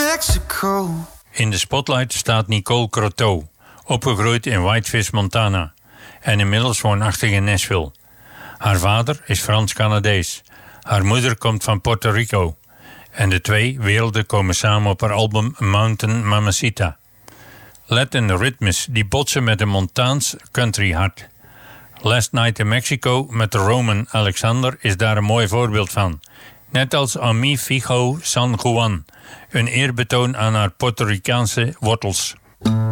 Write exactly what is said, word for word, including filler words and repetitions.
Mexico. In de spotlight staat Nicole Croteau, opgegroeid in Whitefish, Montana en inmiddels woonachtig in Nashville. Haar vader is Frans-Canadees. Haar moeder komt van Puerto Rico. En de twee werelden komen samen op haar album Mountain Mamacita. Let in de ritmes die botsen met een Montaans country hart. Last Night in Mexico met Roman Alexander is daar een mooi voorbeeld van. Net als A Mi Fijo San Juan, een eerbetoon aan haar Puerto Ricaanse wortels.